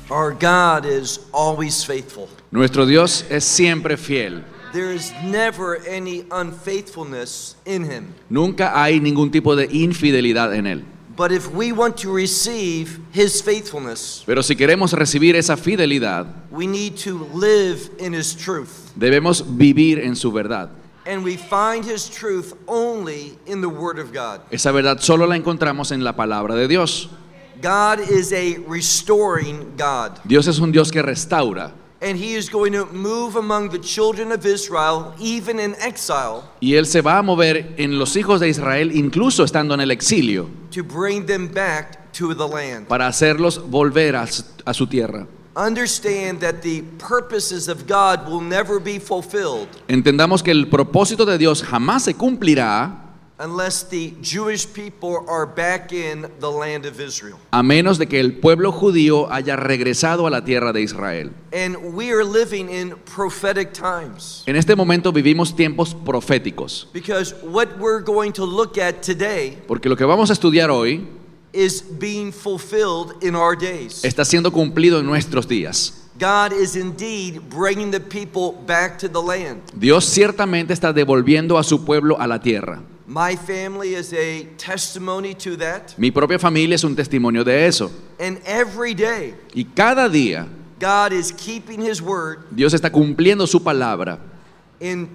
Our God is always faithful. Nuestro Dios es siempre fiel. There is never any unfaithfulness in him. Nunca hay ningún tipo de infidelidad en Él. But if we want to receive his faithfulness, Pero si queremos recibir esa fidelidad, we need to live in his truth. debemos vivir en su verdad. And we find his truth only in the Word of God. Esa verdad solo la encontramos en la palabra de Dios. God is a restoring God. Dios es un Dios que restaura. And he is going to move among the children of Israel, even in exile, Y Él se va a mover en los hijos de Israel, incluso estando en el exilio, to bring them back to the land. para hacerlos volver a su tierra. Understand that the purposes of God will never be fulfilled Entendamos que el propósito de Dios jamás se cumplirá unless the Jewish people are back in the land of Israel. a menos de que el pueblo judío haya regresado a la tierra de Israel. And we are living in prophetic times, En este momento vivimos tiempos proféticos, because what we're going to look at today porque lo que vamos a estudiar hoy is being fulfilled in our days. está siendo cumplido en nuestros días. God is indeed bringing the people back to the land. Dios ciertamente está devolviendo a su pueblo a la tierra. My family is a testimony to that. Mi propia familia es un testimonio de eso. And every day, Y cada día God is keeping his word. Dios está cumpliendo su palabra. In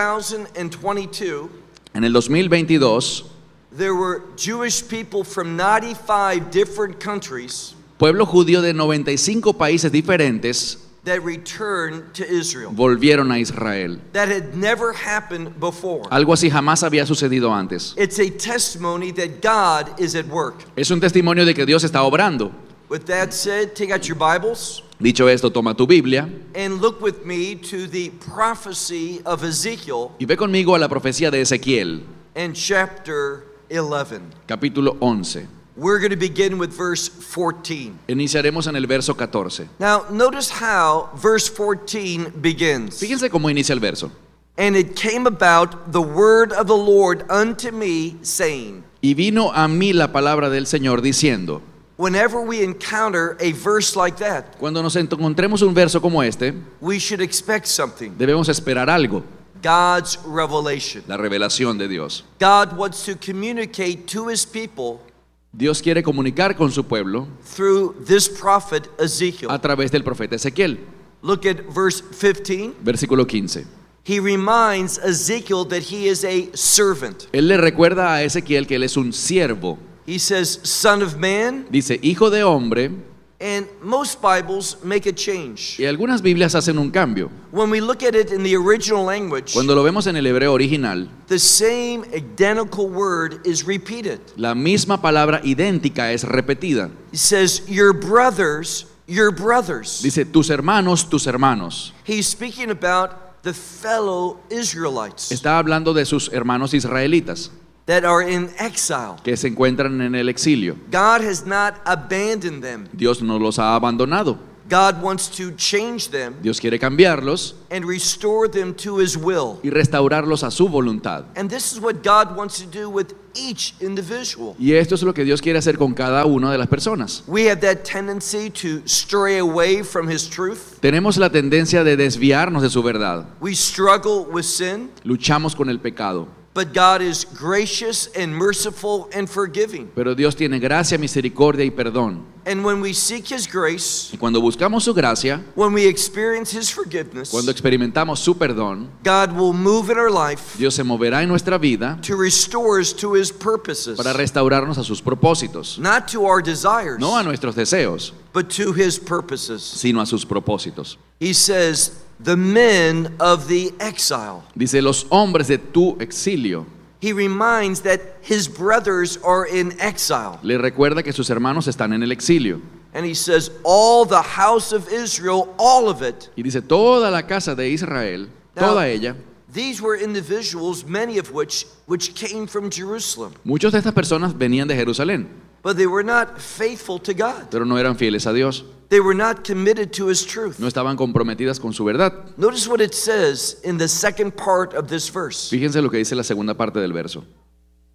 2022, En el 2022, there were Jewish people from 95 different countries pueblo judío de 95 países diferentes that returned to Israel. volvieron a Israel. That had never happened before. Algo así jamás había sucedido antes. It's a testimony that God is at work. Es un testimonio de que Dios está obrando. With that said, take out your Bibles Dicho esto, toma tu Biblia and look with me to the prophecy of Ezekiel y ve conmigo a la profecía de Ezequiel, in chapter 11. capítulo 11. We're going to begin with verse 14. Iniciaremos en el verso 14. Now, notice how verse 14 begins. Fíjense cómo inicia el verso. And it came about the word of the Lord unto me, saying. Y vino a mí la palabra del Señor diciendo. Whenever we encounter a verse like that, Cuando nos encontremos un verso como este, we should expect something. debemos esperar algo, God's revelation. la revelación de Dios. God wants to communicate to his people Dios quiere comunicar con su pueblo through this prophet Ezekiel. a través del profeta Ezequiel. Look at verse 15. Versículo 15. He reminds Ezekiel that he is a servant. Él le recuerda a Ezequiel que él es un siervo. He says, son of man. Dice, hijo de hombre, And most Bibles make a change. y algunas Biblias hacen un cambio. When we look at it in the original language, Cuando lo vemos en el hebreo original, the same identical word is repeated. la misma palabra idéntica es repetida. He says, your brothers, your brothers. Dice, tus hermanos, tus hermanos. He's speaking about the fellow Israelites Está hablando de sus hermanos israelitas that are in exile. que se encuentran en el exilio. God has not abandoned them. Dios no los ha abandonado. God wants to change them Dios quiere cambiarlos and restore them to his will. y restaurarlos a su voluntad. And this is what God wants to do with each individual. Y esto es lo que Dios quiere hacer con cada una de las personas. We have that tendency to stray away from his truth. Tenemos la tendencia de desviarnos de su verdad. We struggle with sin, Luchamos con el pecado. but God is gracious and merciful and forgiving. Pero Dios tiene gracia, misericordia y perdón. And when we seek his grace, Y cuando buscamos su gracia, when we experience his forgiveness, cuando experimentamos su perdón, God will move in our life Dios se moverá en nuestra vida to restore us to his purposes. para restaurarnos a sus propósitos. Not to our desires, No a nuestros deseos, but to his purposes. sino a sus propósitos. He says, the men of the exile. Dice, los hombres de tu exilio. He reminds that his brothers are in exile. Le recuerda que sus hermanos están en el exilio. And he says, all the house of Israel, all of it. Y dice, toda la casa de Israel, toda ella. These were individuals, many of which came from Jerusalem. Muchos de estas personas venían de Jerusalén, But they were not faithful to God. pero no eran fieles a Dios. They were not committed to his truth. No estaban comprometidas con su verdad. Notice what it says in the second part of this verse. Fíjense lo que dice la segunda parte del verso.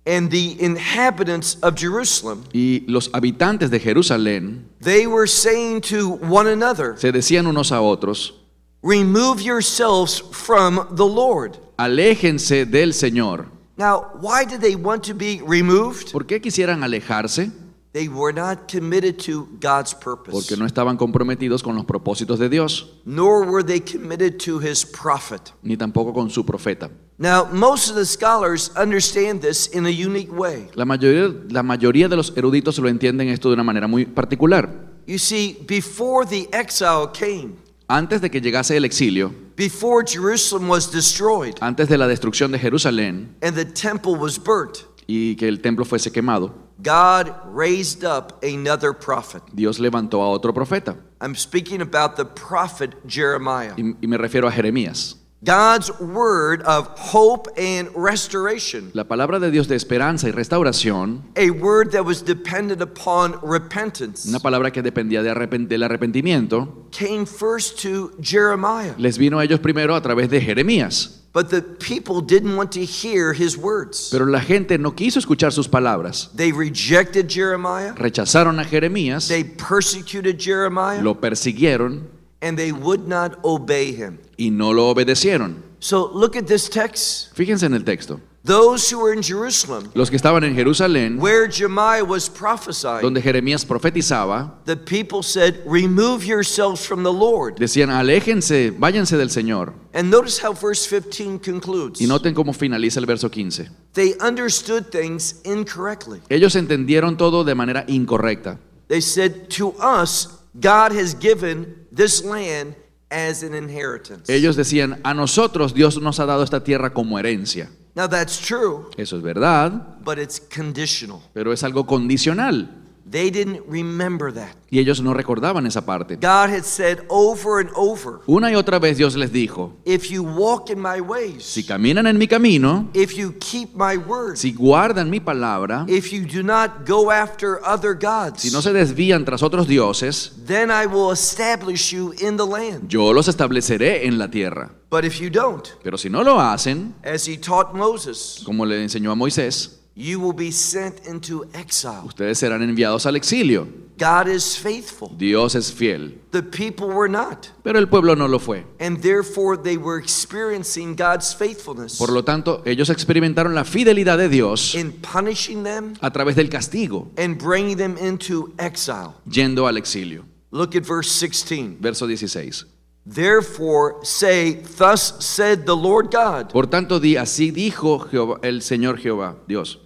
And the inhabitants of Jerusalem, Y los habitantes de Jerusalén they were saying to one another, se decían unos a otros: remove yourselves from the Lord. aléjense del Señor. Now, why did they want to be removed? ¿Por qué quisieran alejarse? They were not committed to God's purpose, Porque no estaban comprometidos con los propósitos de Dios, nor were they committed to his prophet. ni tampoco con su profeta. Now, most of the scholars understand this in a unique way. La mayoría de los eruditos lo entienden esto de una manera muy particular. You see, before the exile came, Antes de que llegase el exilio, before Jerusalem was destroyed antes de la destrucción de Jerusalén and the temple was burnt, y que el templo fuese quemado, God raised up another prophet. Dios levantó a otro profeta. I'm speaking about the prophet Jeremiah. Y me refiero a Jeremías. God's word of hope and restoration, La palabra de Dios de esperanza y restauración, a word that was dependent upon repentance, una palabra que dependía del arrepentimiento, came first to Jeremiah. les vino a ellos primero a través de Jeremías. But the people didn't want to hear his words. Pero la gente no quiso escuchar sus palabras. They rejected Jeremiah, Rechazaron a Jeremías, they persecuted Jeremiah, lo persiguieron and they would not obey him. y no lo obedecieron. So look at this text. Fíjense en el texto. Those who were in Jerusalem, Los que estaban en Jerusalén, where Jeremiah was prophesying, donde Jeremías profetizaba, the people said, remove yourselves from the Lord. decían: aléjense, váyanse del Señor. And notice how verse 15 concludes. Y noten cómo finaliza el verso 15. They understood things incorrectly. Ellos entendieron todo de manera incorrecta. They said, to us, God has given this land as an inheritance. Ellos decían: a nosotros Dios nos ha dado esta tierra como herencia. Now that's true, Eso es verdad, but it's conditional. pero es algo condicional. They didn't remember that. Y ellos no recordaban esa parte. God had said over and over, Una y otra vez Dios les dijo: if you walk in my ways, si caminan en mi camino, if you keep my word, si guardan mi palabra, if you do not go after other gods, si no se desvían tras otros dioses, then I will establish you in the land. yo los estableceré en la tierra. But if you don't, Pero si no lo hacen, as he taught Moses, como le enseñó a Moisés, you will be sent into exile. ustedes serán enviados al exilio. God is faithful. Dios es fiel, The people were not. pero el pueblo no lo fue. And therefore they were experiencing God's faithfulness Por lo tanto, ellos experimentaron la fidelidad de Dios in punishing them a través del castigo, and bringing them into exile. yendo al exilio. Look at verse 16. Verso 16. Therefore say, thus said the Lord God, Por tanto, así dijo Jehová, el Señor Jehová, Dios: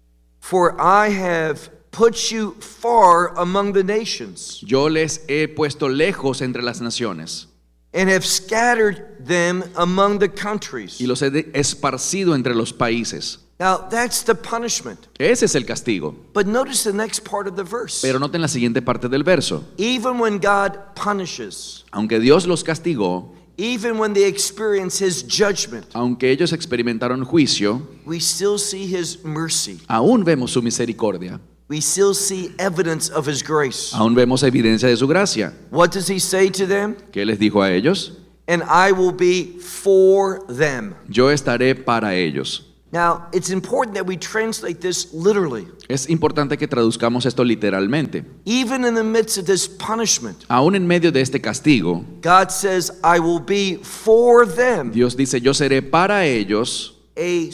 for I have put you far among the nations, yo les he puesto lejos entre las naciones and have scattered them among the countries. y los he esparcido entre los países. Now that's the punishment. Ese es el castigo. But notice the next part of the verse. Pero noten la siguiente parte del verso. Even when God punishes, Aunque Dios los castigó, even when they experience his judgment, aunque ellos experimentaron juicio, we still see his mercy. aún vemos su misericordia, We still see evidence of his grace. aún vemos evidencia de su gracia. What does he say to them? ¿Qué les dijo a ellos? And I will be for them. Yo estaré para ellos. Now, it's important that we translate this literally. Es importante que traduzcamos esto literalmente. Even in the midst of this punishment, Aún en medio de este castigo, God says, I will be for them Dios dice: yo seré para ellos a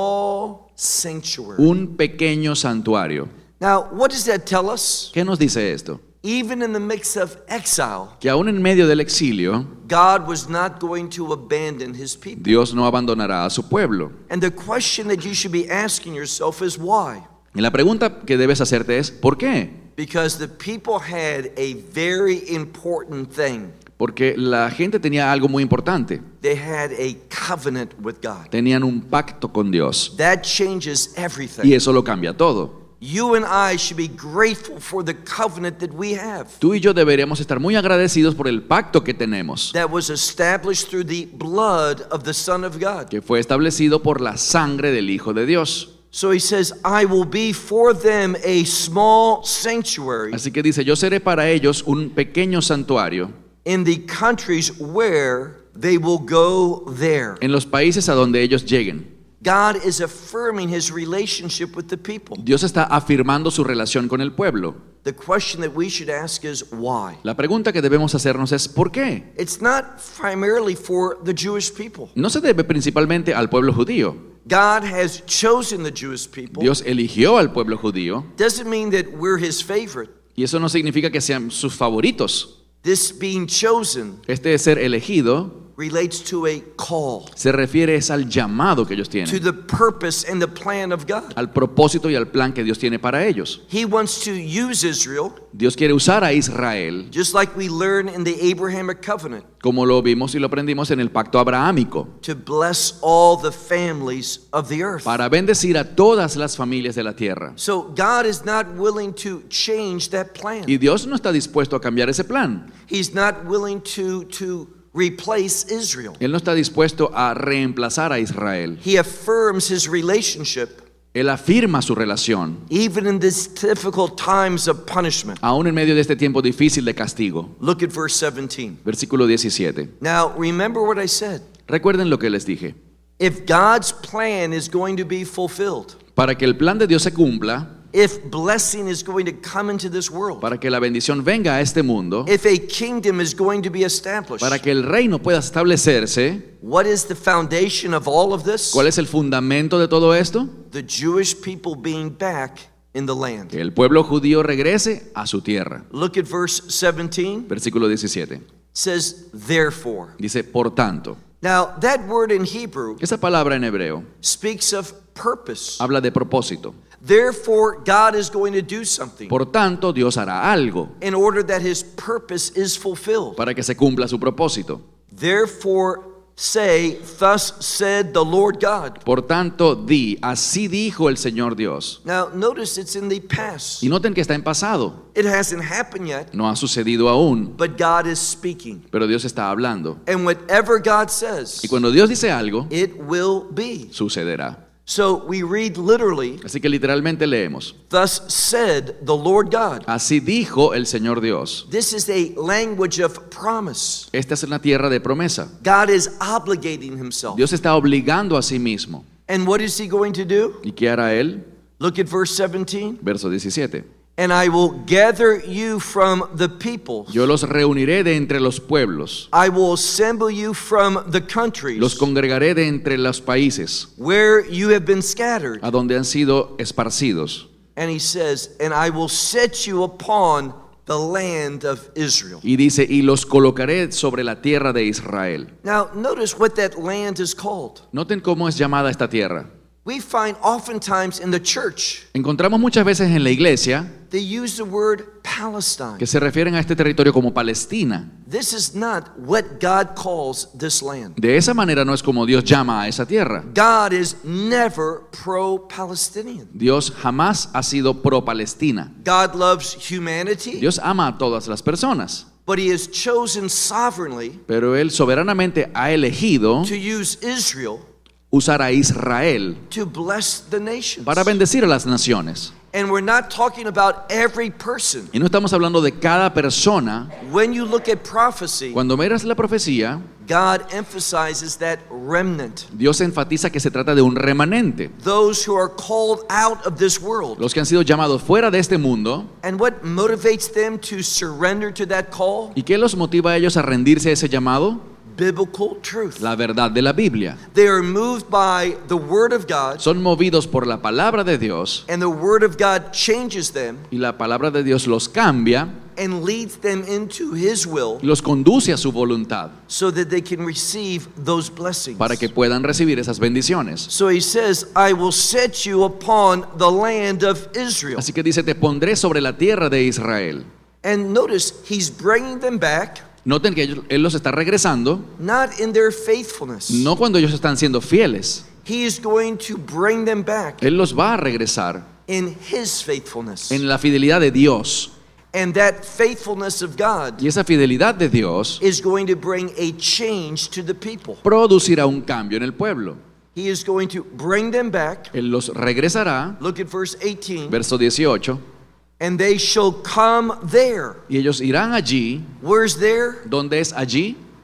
small sanctuary. un pequeño santuario. Now, what does that tell us? ¿Qué nos dice esto? Even in the midst of exile, Que aún en medio del exilio, God was not going to abandon his people. Dios no abandonará a su pueblo. And the question that you should be asking yourself is why? Y la pregunta que debes hacerte es: ¿por qué? Because the people had a very important thing. Porque la gente tenía algo muy importante. They had a covenant with God. Tenían un pacto con Dios. That changes Y everything. eso lo cambia todo. You and I should be grateful for the covenant that we have, Tú y yo deberíamos estar muy agradecidos por el pacto que tenemos, that was established through the blood of the Son of God. que fue establecido por la sangre del Hijo de Dios. So he says, I will be for them a small sanctuary Así que dice: yo seré para ellos un pequeño santuario in the countries where they will go there. en los países a donde ellos lleguen. God is affirming his relationship with the people. Dios está afirmando su relación con el pueblo. The question that we should ask is why? La pregunta que debemos hacernos es ¿por qué? It's not primarily for the Jewish people. No se debe principalmente al pueblo judío. God has chosen the Jewish people. Dios eligió al pueblo judío Doesn't mean that we're his favorite. y eso no significa que sean sus favoritos. This being chosen Este de ser elegido relates to a call, se refiere es al llamado que ellos to tienen, the purpose and the plan of God. al propósito y al plan que Dios tiene para ellos. He wants to use Israel, Dios quiere usar a Israel, just like we learn in the Abrahamic covenant, como lo vimos y lo aprendimos en el pacto abrahámico, to bless all the families of the earth. para bendecir a todas las familias de la tierra. So God is not willing to change that plan. Y Dios no está dispuesto a cambiar ese plan. He's not willing to replace Israel. Él no está dispuesto a reemplazar a Israel. He affirms his relationship Él afirma su relación, even in these difficult times of punishment. aún en medio de este tiempo difícil de castigo. Look at verse 17. Versículo 17. Now, remember what I said. Recuerden lo que les dije. If God's plan is going to be fulfilled, Para que el plan de Dios se cumpla, if blessing is going to come into this world, para que la bendición venga a este mundo, if a kingdom is going to be established, para que el reino pueda establecerse, what is the foundation of all of this? ¿cuál es el fundamento de todo esto? The Jewish people being back in the land. Que el pueblo judío regrese a su tierra. Look at verse 17. Versículo 17. It says, therefore. Dice, por tanto. Now, that word in Hebrew Esa palabra en hebreo speaks of purpose. habla de propósito. Therefore, God is going to do something Por tanto, Dios hará algo in order that his purpose is fulfilled. para que se cumpla su propósito. Therefore, say, thus said the Lord God. Por tanto, di, así dijo el Señor Dios. Now, notice it's in the past. Y noten que está en pasado. It hasn't happened yet, No ha sucedido aún, but God is speaking. pero Dios está hablando. And whatever God says, Y cuando Dios dice algo, it will be. sucederá. So we read literally, Así que literalmente leemos, thus said the Lord God. así dijo el Señor Dios. This is a language of promise. Esta es una tierra de promesa. God is obligating himself. Dios está obligando a sí mismo. And what is he going to do? ¿Y qué hará él? Look at verse 17. Verso 17. And I will gather you from the peoples. Yo los reuniré de entre los pueblos, I will assemble you from the countries los congregaré de entre los países, where you have been scattered. a donde han sido esparcidos. And he says, and I will set you upon the land of Israel. Y dice, y los colocaré sobre la tierra de Israel. Now, notice what that land is called. Noten cómo es llamada esta tierra. We find oftentimes in the church, Encontramos muchas veces en la iglesia they use the word Palestine. que se refieren a este territorio como Palestina. This is not what God calls this land. De esa manera no es como Dios llama a esa tierra. God is never pro-Palestinian. Dios jamás ha sido pro-Palestina. God loves humanity, Dios ama a todas las personas, but he has chosen sovereignly pero Él soberanamente ha elegido to use Israel usar a Israel to bless the nations. para bendecir a las naciones. And we're not talking about every person. Y no estamos hablando de cada persona. When you look at prophecy, Cuando miras la profecía, God emphasizes that remnant, Dios enfatiza que se trata de un remanente, those who are called out of this world. los que han sido llamados fuera de este mundo. And what motivates them to surrender to that call? ¿Y qué los motiva a ellos a rendirse a ese llamado? Biblical truth. La verdad de la Biblia. They are moved by the Word of God, Son movidos por la palabra de Dios, and the Word of God changes them y la palabra de Dios los cambia and leads them into His will y los conduce a su voluntad so that they can receive those blessings. para que puedan recibir esas bendiciones. So he says, I will set you upon the land of Israel. Así que dice, te pondré sobre la tierra de Israel. And notice, he's bringing them back, Noten que Él los está regresando, not in their faithfulness. no cuando ellos están siendo fieles. He is going to bring them back Él los va a regresar in his faithfulness. en la fidelidad de Dios. And that faithfulness of God Y esa fidelidad de Dios is going to bring a change to the people. producirá un cambio en el pueblo. He is going to bring them back. Él los regresará, Look at verse 18. verso 18, And they shall come there. y ellos irán allí. Where's there? ¿Dónde es allí?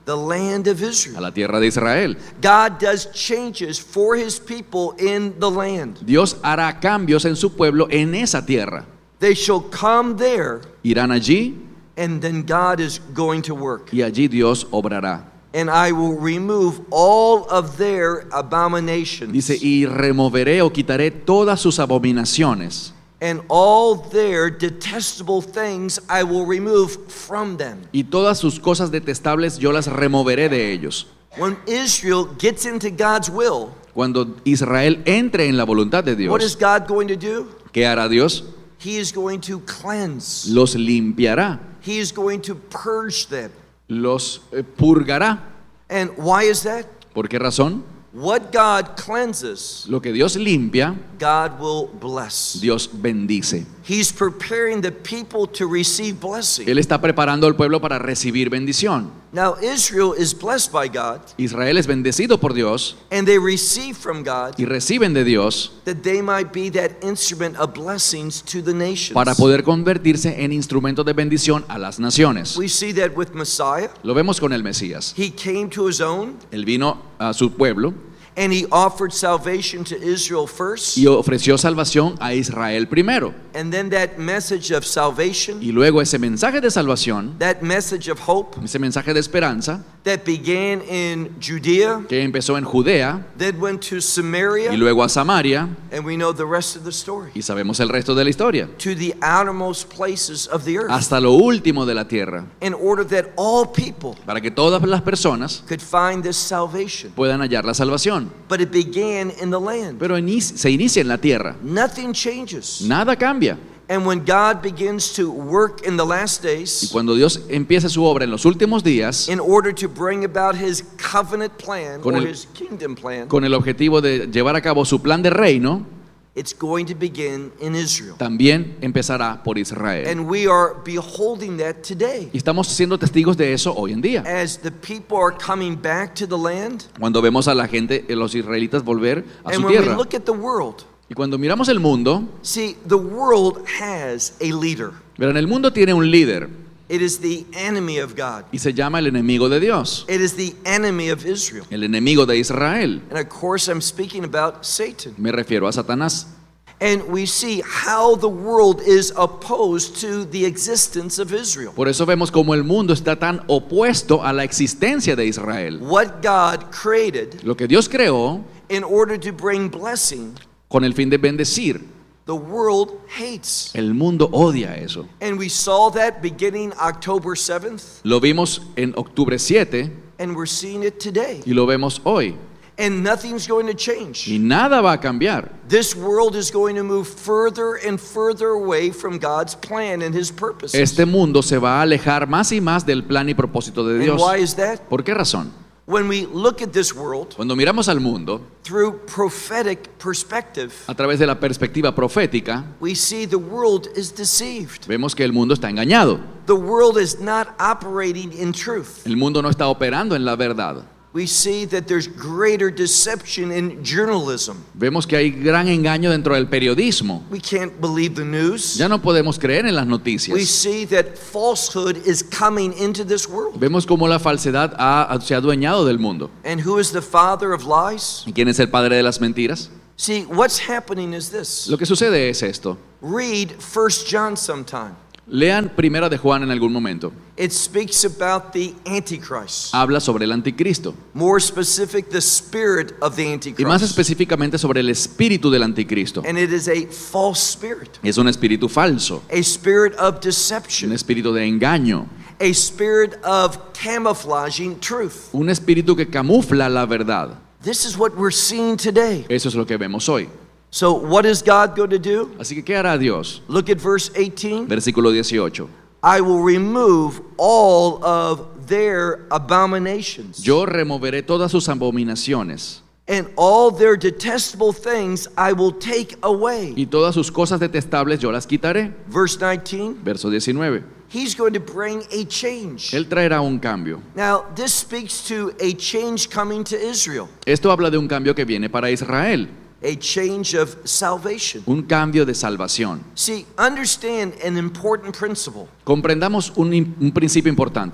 the land of a Israel. la tierra de Israel. God does changes for his people in the land. Dios hará cambios en su pueblo en esa tierra. They shall come there, Irán allí and then God is going to work. y allí Dios obrará. And I will remove all of their abominations. Dice, y removeré o quitaré todas sus abominaciones. And all their detestable things I will remove from them. Y todas sus cosas detestables yo las removeré de ellos. When Israel gets into God's will, Cuando Israel entre en la voluntad de what is Dios, God going to do? ¿qué hará Dios? He is going to cleanse. Los limpiará, He is going to purge them. los purgará. And why is that? ¿Por qué razón? What God cleanses, Lo que Dios limpia, God will bless. Dios bendice. He's preparing the people to receive blessing. Él está preparando al pueblo para recibir bendición. Now Israel is blessed by God, Israel es bendecido por Dios and they receive from God y reciben de Dios that they might be that instrument of blessings to the nations. para poder convertirse en instrumentos de bendición a las naciones. We see that with Messiah. Lo vemos con el Mesías. He came to his own, Él vino a su pueblo and he offered salvation to Israel first. y ofreció salvación a Israel primero. And then that message of salvation, Y luego ese mensaje de salvación, that message of hope ese mensaje de esperanza that began in Judea, que empezó en Judea then went to Samaria, y luego a Samaria, and we know the rest of the story, y sabemos el resto de la historia, to the outermost places of the earth, hasta lo último de la tierra, in order that all people para que todas las personas could find this salvation. puedan hallar la salvación. But it began in the land. Pero se inicia en la tierra, Nothing changes. nada cambia. And when God begins to work in the last Y days, cuando Dios empieza su obra en los últimos días, in order to bring about his covenant plan Con or el- his kingdom plan, con el objetivo de llevar a cabo su plan de reino, it's going to begin in Israel. también empezará por Israel. And we are beholding that today. Y estamos siendo testigos de eso hoy en día. As the people are coming back to the land, Cuando vemos a la gente, los israelitas volver a and su when we tierra. look at the world, Y cuando miramos el mundo, see, the world has a leader. verán, el mundo tiene un líder It is the enemy of God. y se llama el enemigo de Dios, It is the enemy of Israel. el enemigo de Israel. And of course, I'm speaking about Satan. Me refiero a Satanás. And we see how the world is opposed to the existence of Israel. Por eso vemos como el mundo está tan opuesto a la existencia de Israel. What God created Lo que Dios creó in order to bring blessing, con el fin de bendecir, the world hates. el mundo odia eso. And we saw that beginning October 7th, Lo vimos en octubre 7 and we're seeing it today. y lo vemos hoy. And nothing's going to change. Y nada va a cambiar. This world is going to move further and further away from God's plan and his purposes. Este mundo se va a alejar más y más del plan y propósito de And Dios. why is that? ¿Por qué razón? When we look at this world Cuando miramos al mundo through prophetic perspective, a través de la perspectiva profética, we see the world is deceived. vemos que el mundo está engañado. The world is not operating in truth. El mundo no está operando en la verdad. We see that there's greater deception in journalism. Vemos que hay gran engaño dentro del periodismo. We can't believe the news. Ya no podemos creer en las We noticias. see that falsehood is coming into this world. Vemos cómo la falsedad se ha adueñado del mundo. And who is the father of lies? ¿Y quién es el padre de las mentiras? See, what's happening is this. Lo que sucede es esto. Read 1 John sometime. Lean Primera de Juan en algún momento. It speaks about the Antichrist. Habla sobre el anticristo. More specific, the spirit of the Y más Antichrist. específicamente sobre el espíritu del anticristo. And it is a false spirit, Es un espíritu falso, a spirit of un deception, espíritu de engaño, a spirit of camouflaging truth. un espíritu que camufla la verdad. This is what we're seeing today. Eso es lo que vemos hoy. So, what is God going to do? Así que, ¿qué hará Dios? Look at verse 18. Versículo 18. I will remove all of their abominations, Yo removeré todas sus abominaciones and all their detestable things I will take away. y todas sus cosas detestables yo las quitaré. Verse 19. Verso 19. He's going to bring a change. Él traerá un cambio. Now, this speaks to a change coming to Israel, Esto habla de un cambio que viene para Israel, a change of salvation. un cambio de salvación. See, understand an important principle. Comprendamos un principio importante.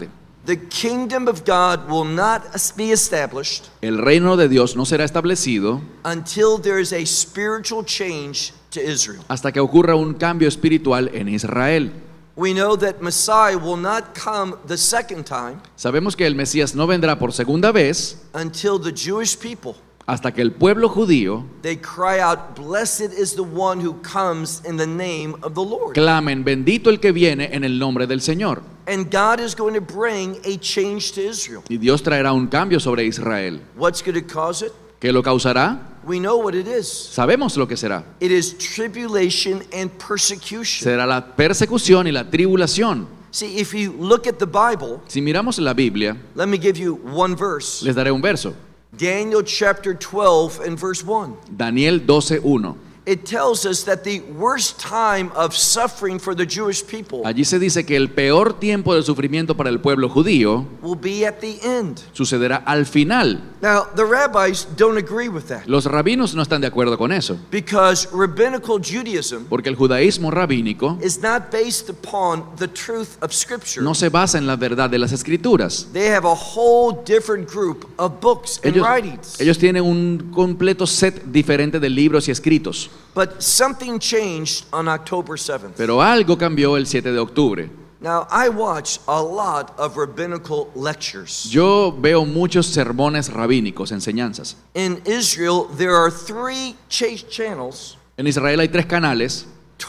The kingdom of God will not be established El reino de Dios no será establecido until there is a spiritual change to Israel. hasta que ocurra un cambio espiritual en Israel. We know that Messiah will not come the second time Sabemos que el Mesías no vendrá por segunda vez until the Jewish people, hasta que el pueblo judío they cry out, "Blessed is the one who comes in the name of the Lord." clamen, bendito el que viene en el nombre del Señor. And God is going to bring a change to Israel. Y Dios traerá un cambio sobre Israel. What's going to cause it? ¿Qué lo causará? We know what it is. Sabemos lo que será. It is tribulation and persecution. Será la persecución y la tribulación. See, if you look at the Bible, Si miramos la Biblia, let me give you one verse. les daré un verso. Daniel chapter 12 and verse 1. Daniel 12:1. It tells us that the worst time of suffering for the Jewish people Allí se dice que el peor tiempo de sufrimiento para el pueblo judío will be at the end. sucederá al final. Now, the rabbis don't agree with that Los rabinos no están de acuerdo con eso, because rabbinical Judaism porque el judaísmo rabínico is not based upon the truth of Scripture. no se basa en la verdad de las escrituras. They have a whole different group of books and writings. Ellos tienen un completo set diferente de libros y escritos. But something changed on October 7th. Pero algo cambió el 7 de octubre. Now, I watch a lot of rabbinical lectures. Yo veo muchos sermones rabínicos, enseñanzas. In Israel, there are 3 channels, En Israel hay 3 canales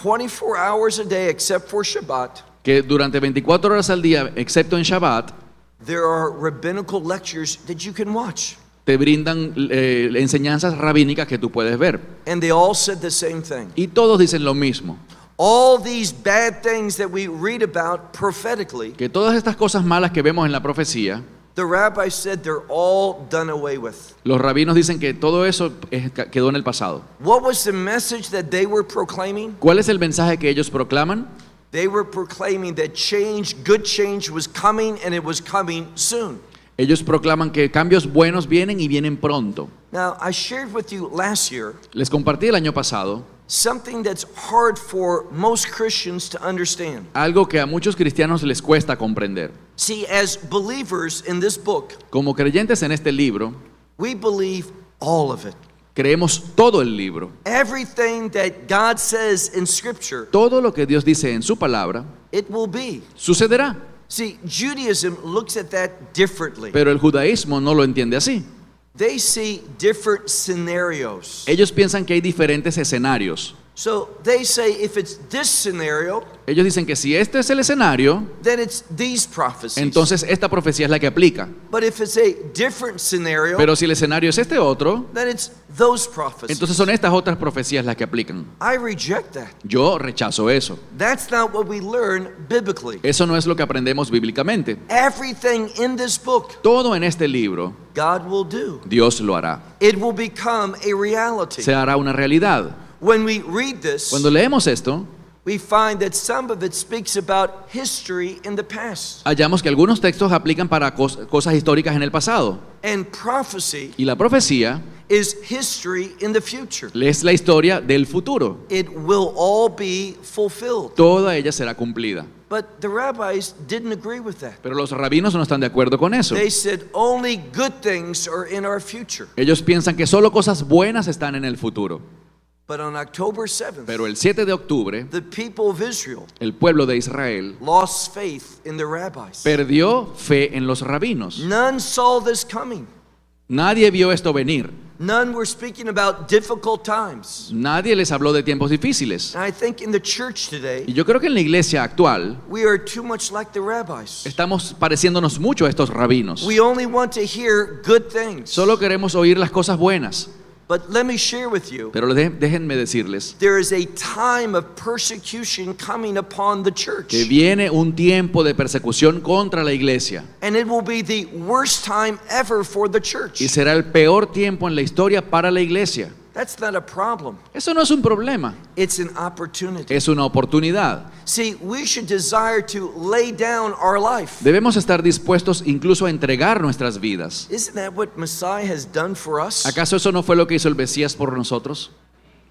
24 hours a day except for Shabbat. que durante 24 horas al día, excepto en Shabbat, There are rabbinical lectures that you can watch. te brindan enseñanzas rabínicas que tú puedes ver. And they all said the same thing. Y todos dicen lo mismo, All these bad things that we read about prophetically, que todas estas cosas malas que vemos en la profecía, the rabbis said they're all done away with. los rabinos dicen que todo eso quedó en el pasado. What was the message that they were proclaiming? ¿Cuál es el mensaje que ellos proclaman? They were proclaiming that change, good change was coming and it was coming soon. Ellos proclaman que cambios buenos vienen y vienen pronto. Now, I shared with you last year Les compartí el año pasado something that's hard for most Christians to understand. algo que a muchos cristianos les cuesta comprender. See, as believers in this book, Como creyentes en este libro, we believe all of it. creemos todo el libro. Everything that God says in Scripture, Todo lo que Dios dice en su palabra it will be. sucederá. See, Judaism looks at that differently. Pero el judaísmo no lo entiende así. They see different scenarios. Ellos piensan que hay diferentes escenarios. So they say if it's this scenario, Ellos dicen que si este es el escenario, then it's these prophecies. entonces esta profecía es la que aplica. But if it's a different scenario, Pero si el escenario es este otro, then it's those prophecies. entonces son estas otras profecías las que aplican. I reject that. Yo rechazo eso. That's not what we learn biblically. Eso no es lo que aprendemos bíblicamente. Everything in this book, Todo en este libro, God will do. Dios lo hará. It will become a reality. Se hará una realidad. When we read this, Cuando leemos esto, we find that some of it speaks about history in the past. hallamos que algunos textos aplican para cosas históricas en el pasado. And prophecy Y la profecía is history in the future. es la historia del futuro. It will all be fulfilled. Toda ella será cumplida. But the rabbis didn't agree with that. Pero los rabinos no están de acuerdo con eso. They said only good things are in our future. Ellos piensan que solo cosas buenas están en el futuro. But on October 7th, Pero el 7 de octubre, the people of Israel el pueblo de Israel lost faith in the rabbis. perdió fe en los rabinos. None saw this coming. Nadie vio esto venir. None were speaking about difficult times. Nadie les habló de tiempos difíciles. And I think in the church Y today, yo creo que en la iglesia actual we are too much like the rabbis. estamos pareciéndonos mucho a estos rabinos. We only want to hear good things. Solo queremos oír las cosas buenas. But let me share with you, Pero déjenme decirles there is a time of persecution coming upon the church. que viene un tiempo de persecución contra la iglesia. And it will be the worst time ever for the church. Y será el peor tiempo en la historia para la iglesia. That's not a problem. Eso no es un problema, It's an opportunity. es una oportunidad. See, we should desire to lay down our life. Debemos estar dispuestos incluso a entregar nuestras vidas. Isn't that what Messiah has done for us? ¿Acaso eso no fue lo que hizo el Mesías por nosotros?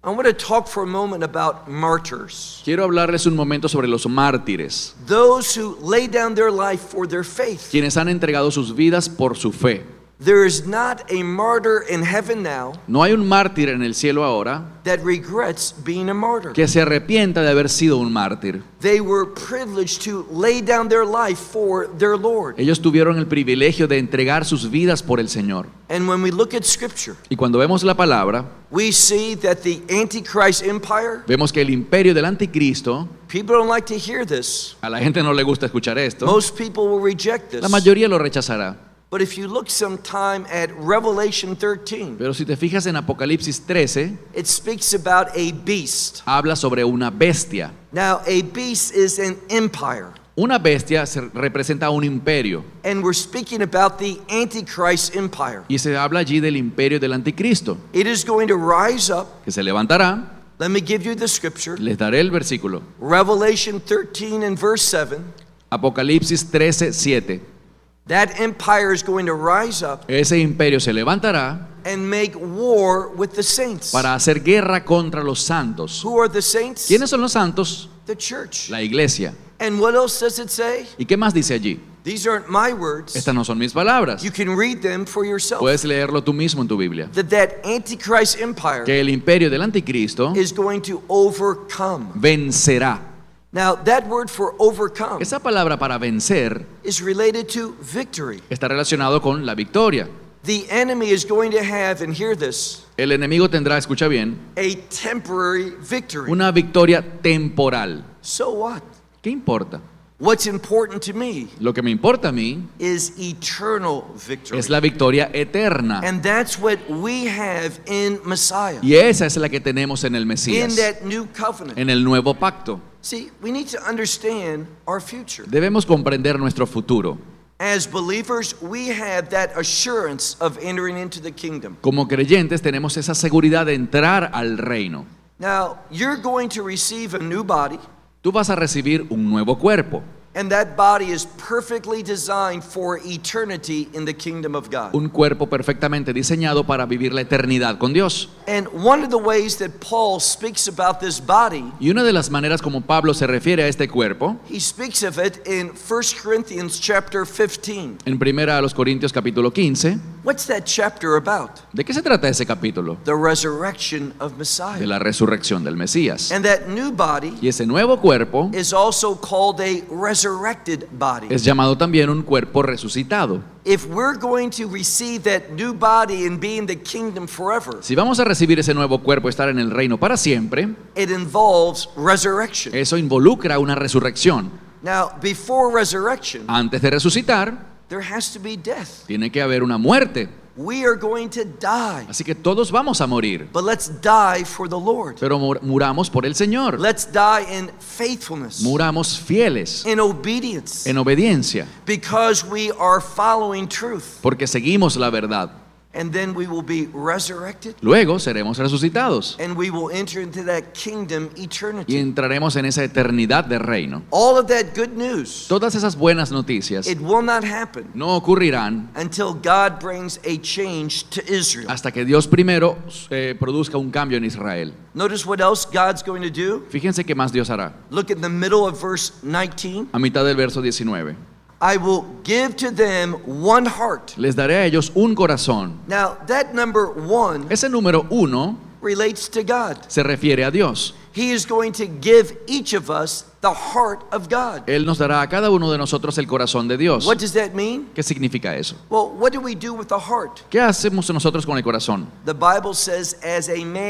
I want to talk for a moment about martyrs. Quiero hablarles un momento sobre los mártires, Those who lay down their life for their faith. quienes han entregado sus vidas por su fe. There is not a martyr in heaven now No hay un mártir en el cielo ahora that regrets being a martyr. que se arrepienta de haber sido un mártir. They were privileged to lay down their life for their Lord. Ellos tuvieron el privilegio de entregar sus vidas por el Señor. And when we look at Scripture, Y cuando vemos la palabra, we see that the Antichrist empire, vemos que el imperio del anticristo, people don't like to hear this. a la gente no le gusta escuchar esto, Most people will reject this. la mayoría lo rechazará. But if you look sometime at Revelation 13, Pero si te fijas en Apocalipsis 13, it speaks about a beast. habla sobre una bestia. Now, a beast is an empire. Una bestia representa un imperio. And we're speaking about the Antichrist empire. Y se habla allí del imperio del anticristo, It is going to rise up. que se levantará. Let me give you the scripture. Les daré el versículo. Revelation 13 and verse 7. Apocalipsis 13, 7. That empire is going to rise up Ese imperio se levantará and make war with the saints. para hacer guerra contra los santos. Who are the saints? ¿Quiénes son los santos? The church. La iglesia. And what else does it say? ¿Y qué más dice allí? These aren't my words. Estas no son mis palabras. You can read them for yourself. Puedes leerlo tú mismo en tu Biblia. That Antichrist empire Que el imperio del anticristo is going to overcome. vencerá. Now, that word for overcome Esa palabra para vencer is related to victory. está relacionado con la victoria. The enemy is going to have, and hear this, El enemigo tendrá, escucha bien, a temporary victory. una victoria temporal. So what? ¿Qué importa? What's important to me Lo que me importa a mí is eternal victory. es la victoria eterna. And that's what we have in Messiah, Y esa es la que tenemos en el in Mesías, that new covenant. en el nuevo pacto. See, we need to understand our future. Debemos comprender nuestro futuro. As believers, we have that assurance of entering into the kingdom. Como creyentes tenemos esa seguridad de entrar al reino. Now, you're going to receive a new body, Tú vas a recibir un nuevo cuerpo. and that body is perfectly designed for eternity in the kingdom of God. Un cuerpo perfectamente diseñado para vivir la eternidad con Dios. And one of the ways that Paul speaks about this body, Y una de las maneras como Pablo se refiere a este cuerpo, he speaks of it in 1 Corinthians chapter 15. en 1 Corintios capítulo 15, What's that chapter about? ¿de qué se trata ese capítulo? The resurrection of De Messiah. la resurrección del Mesías. And that new body Y ese nuevo cuerpo is also called a resurrected body. es llamado también un cuerpo resucitado. If we're going to receive that new body and be in the kingdom forever, Si vamos a recibir ese nuevo cuerpo, estar en el reino para siempre, it involves resurrection. eso involucra una resurrección. Now, before resurrection, Antes de resucitar, there has to be death. tiene que haber una muerte. We are going to die, Así que todos vamos a morir, but let's die for the Lord. pero muramos por el Señor. Let's die in faithfulness, Muramos fieles, in obedience, en obediencia, because we are following truth. porque seguimos la verdad. And then we will be resurrected, Luego seremos resucitados and we will enter into that kingdom y eternity. entraremos en esa eternidad de reino. All of that good news, Todas esas buenas noticias it will not happen no ocurrirán until God brings a change to Israel. hasta que Dios primero produzca un cambio en Israel. Notice what else God's going to do. Fíjense qué más Dios hará. Look at the middle of verse 19. A mitad del verso 19. I will give to them one heart. Les daré a ellos un corazón. Now, that number one Ese número 1 relates to God. se refiere a Dios. He is going to give each of us the heart of God. Él nos dará a cada uno de nosotros el corazón de Dios. What does that mean? ¿Qué significa eso? Well, what do we do with the heart? ¿Qué hacemos nosotros con el corazón? The Bible says, as a man